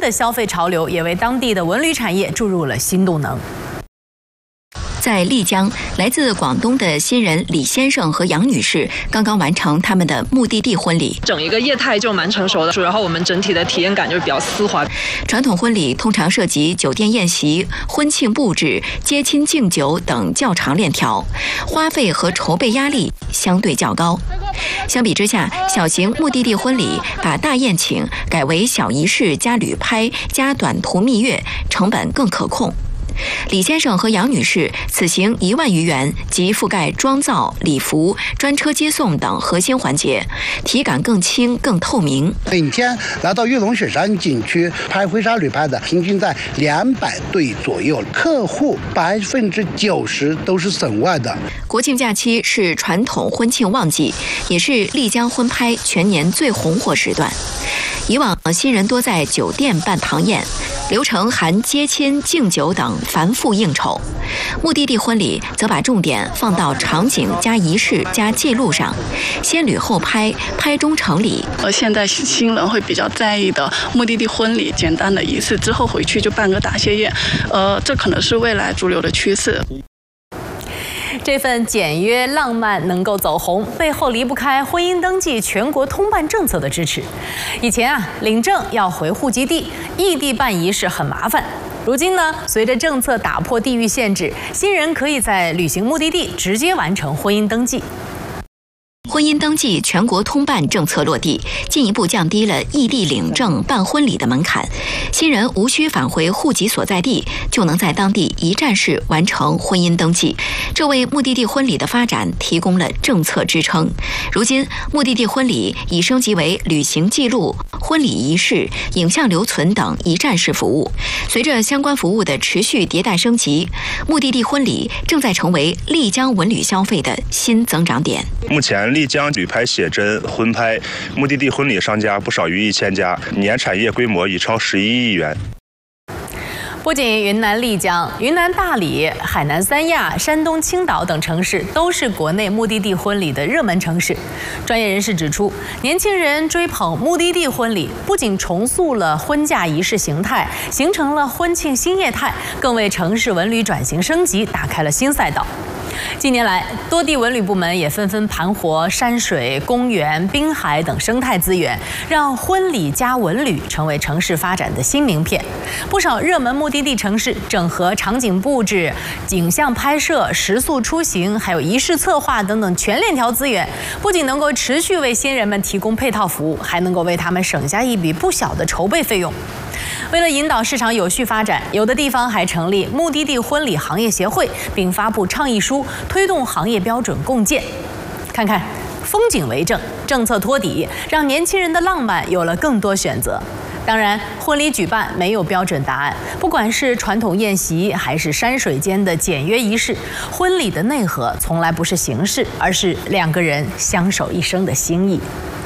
的消费潮流，也为当地的文旅产业注入了新动能。 在丽江，来自广东的新人李先生和杨女士刚刚完成他们的目的地婚礼。 整一个业态就蛮成熟的，然后我们整体的体验感就是比较丝滑。 传统婚礼通常涉及酒店宴席、婚庆布置、接亲敬酒等较长链条，花费和筹备压力相对较高。相比之下，小型目的地婚礼把大宴请改为小仪式加旅拍加短途蜜月，成本更可控。李先生和杨女士此行1万余元，即覆盖妆造、礼服、专车接送等核心环节，体感更轻、更透明。 每天来到玉龙雪山景区拍婚纱旅拍的，平均在200对左右，客户90%都是省外的。 国庆假期是传统婚庆旺季，也是丽江婚拍全年最红火时段。以往新人多在酒店办堂宴，流程含接亲、敬酒等繁复应酬。目的地婚礼则把重点放到场景加仪式加记录上，先旅后拍，拍中成礼。 现在新人会比较在意的目的地婚礼，简单的仪式之后回去就办个答谢宴，这可能是未来主流的趋势。 这份简约浪漫能够走红，背后离不开婚姻登记全国通办政策的支持。以前领证要回户籍地，异地办仪式很麻烦。如今呢，随着政策打破地域限制，新人可以在旅行目的地直接完成婚姻登记。 婚姻登记全国通办政策落地，进一步降低了异地领证办婚礼的门槛，新人无需返回户籍所在地，就能在当地一站式完成婚姻登记，这为目的地婚礼的发展提供了政策支撑。如今，目的地婚礼已升级为旅行记录、婚礼仪式、影像留存等一站式服务。随着相关服务的持续迭代升级，目的地婚礼正在成为丽江文旅消费的新增长点。 目前丽江旅拍、写真、婚拍、目的地婚礼商家不少于1000家，年产业规模已超11亿元。 不仅云南丽江、云南大理、海南三亚、山东青岛等城市都是国内目的地婚礼的热门城市。专业人士指出，年轻人追捧目的地婚礼，不仅重塑了婚嫁仪式形态，形成了婚庆新业态，更为城市文旅转型升级打开了新赛道。近年来，多地文旅部门也纷纷盘活山水、公园、滨海等生态资源，让婚礼加文旅成为城市发展的新名片。不少热门目的地城市整合场景布置、景象拍摄、食宿出行，还有仪式策划等等全链条资源，不仅能够持续为新人们提供配套服务，还能够为他们省下一笔不小的筹备费用。为了引导市场有序发展，有的地方还成立目的地婚礼行业协会，并发布倡议书，推动行业标准共建。看看风景为证，政策托底，让年轻人的浪漫有了更多选择。当然，婚礼举办没有标准答案，不管是传统宴席，还是山水间的简约仪式，婚礼的内核从来不是形式，而是两个人相守一生的心意。